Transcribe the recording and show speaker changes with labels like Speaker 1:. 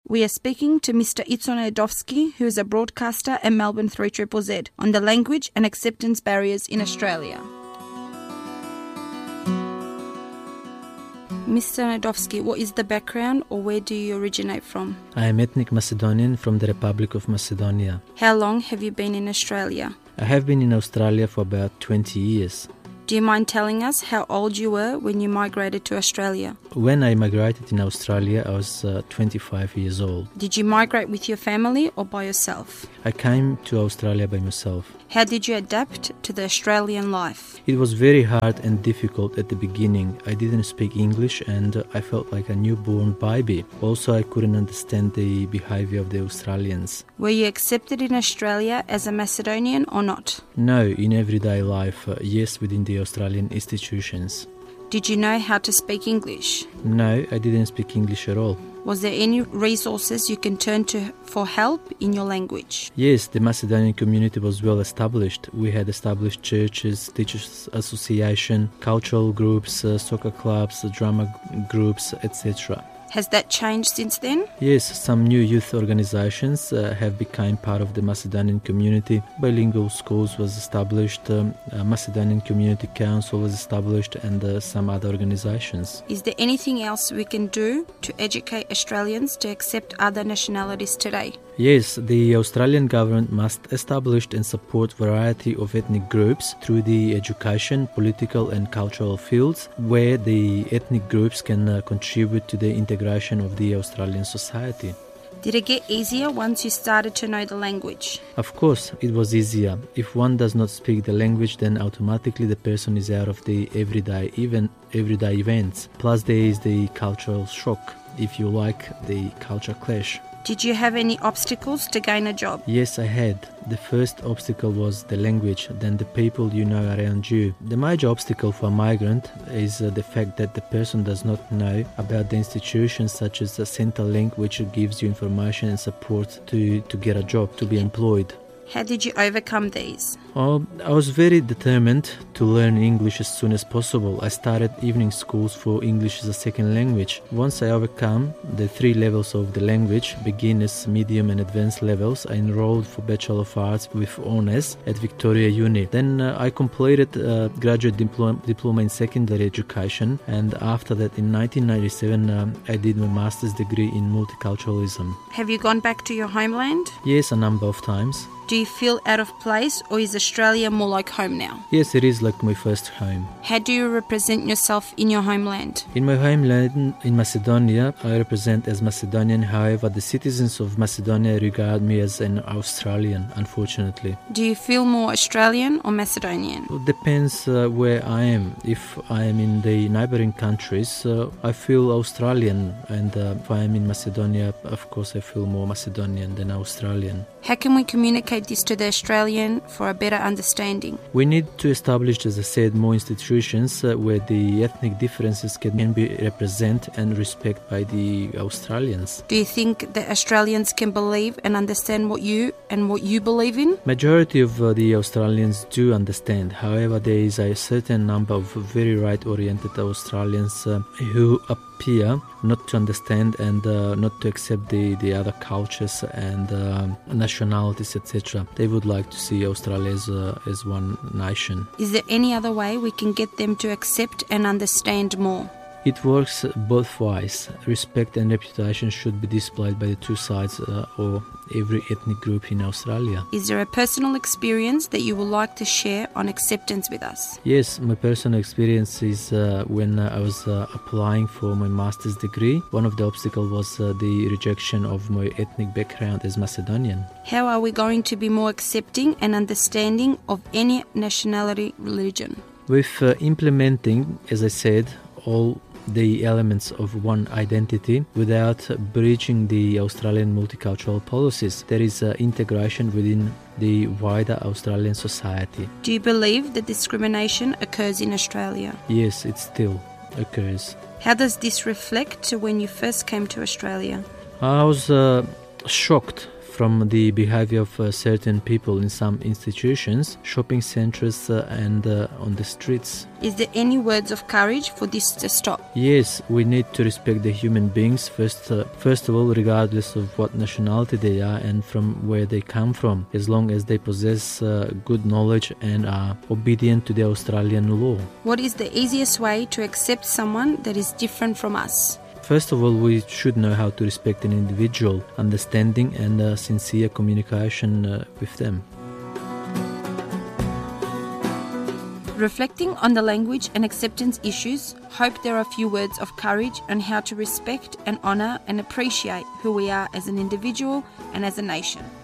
Speaker 1: we are speaking to Mr. Itzon Edovsky, who is a broadcaster at Melbourne 3ZZZ, on the language and acceptance barriers in Australia. Mr. Edovsky, what is the background or where do you originate from?
Speaker 2: I am ethnic Macedonian from the Republic of Macedonia.
Speaker 1: How long have you been in Australia?
Speaker 2: I have been in Australia for about 20 years.
Speaker 1: Do you mind telling us how old you were when you migrated to Australia?
Speaker 2: When I migrated in Australia, I was 25 years old.
Speaker 1: Did you migrate with your family or by yourself?
Speaker 2: I came to Australia by myself.
Speaker 1: How did you adapt to the Australian life?
Speaker 2: It was very hard and difficult at the beginning. I didn't speak English and I felt like a newborn baby. Also, I couldn't understand the behavior of the Australians.
Speaker 1: Were you accepted in Australia as a Macedonian or not?
Speaker 2: No, in everyday life, yes, within the Australian institutions.
Speaker 1: Did you know how to speak English?
Speaker 2: No, I didn't speak English at all.
Speaker 1: Was there any resources you can turn to for help in your language?
Speaker 2: Yes, the Macedonian community was well established. We had established churches, teachers association, cultural groups, soccer clubs, drama groups, etc.
Speaker 1: Has that changed since then?
Speaker 2: Yes, some new youth organizations have become part of the Macedonian community. Bilingual schools was established, Macedonian Community Council was established, and some other organizations.
Speaker 1: Is there anything else we can do to educate Australians to accept other nationalities today?
Speaker 2: Yes, the Australian government must establish and support variety of ethnic groups through the education, political and cultural fields, where the ethnic groups can contribute to the integration of the Australian society.
Speaker 1: Did it get easier once you started to know the language?
Speaker 2: Of course, it was easier. If one does not speak the language, then automatically the person is out of the everyday events. Plus there is the cultural shock, if you like, the culture clash.
Speaker 1: Did you have any obstacles to gain a job?
Speaker 2: Yes, I had. The first obstacle was the language, then the people you know around you. The major obstacle for a migrant is the fact that the person does not know about the institutions such as the Centrelink, which gives you information and support to get a job, to be employed.
Speaker 1: How did you overcome these?
Speaker 2: I was very determined to learn English as soon as possible. I started evening schools for English as a second language. Once I overcome the 3 levels of the language, beginners, medium and advanced levels, I enrolled for Bachelor of Arts with honours at Victoria Uni. Then I completed a graduate diploma in secondary education, and after that in 1997 I did my master's degree in multiculturalism.
Speaker 1: Have you gone back to your homeland?
Speaker 2: Yes, a number of times.
Speaker 1: Do you feel out of place, or is Australia more like home now?
Speaker 2: Yes, it is like my first home.
Speaker 1: How do you represent yourself in your homeland?
Speaker 2: In my homeland, in Macedonia, I represent as Macedonian. However, the citizens of Macedonia regard me as an Australian, unfortunately.
Speaker 1: Do you feel more Australian or Macedonian?
Speaker 2: It depends where I am. If I am in the neighbouring countries, I feel Australian, and if I am in Macedonia, of course I feel more Macedonian than Australian.
Speaker 1: How can we communicate this to the Australian for a better understanding?
Speaker 2: We need to establish, as I said, more institutions where the ethnic differences can be represented and respected by the Australians.
Speaker 1: Do you think that Australians can believe and understand what you believe in?
Speaker 2: Majority of the Australians do understand. However, there is a certain number of very right-oriented Australians who appear not to understand and not to accept the other cultures and nationalities, etc. They would like to see Australia as one nation.
Speaker 1: Is there any other way we can get them to accept and understand more?
Speaker 2: It works both ways. Respect and reputation should be displayed by the two sides or every ethnic group in Australia.
Speaker 1: Is there a personal experience that you would like to share on acceptance with us?
Speaker 2: Yes, my personal experience is when I was applying for my master's degree. One of the obstacles was the rejection of my ethnic background as Macedonian.
Speaker 1: How are we going to be more accepting and understanding of any nationality, religion?
Speaker 2: With implementing, as I said, all the elements of one identity without breaching the Australian multicultural policies. There is integration within the wider Australian society.
Speaker 1: Do you believe that discrimination occurs in Australia?
Speaker 2: Yes, it still occurs.
Speaker 1: How does this reflect to when you first came to Australia?
Speaker 2: I was shocked from the behavior of certain people in some institutions, shopping centres and on the streets.
Speaker 1: Is there any words of courage for this to stop?
Speaker 2: Yes, we need to respect the human beings first of all, regardless of what nationality they are and from where they come from, as long as they possess good knowledge and are obedient to the Australian law.
Speaker 1: What is the easiest way to accept someone that is different from us?
Speaker 2: First of all, we should know how to respect an individual, understanding and sincere communication with them.
Speaker 1: Reflecting on the language and acceptance issues, hope there are a few words of courage on how to respect and honour and appreciate who we are as an individual and as a nation.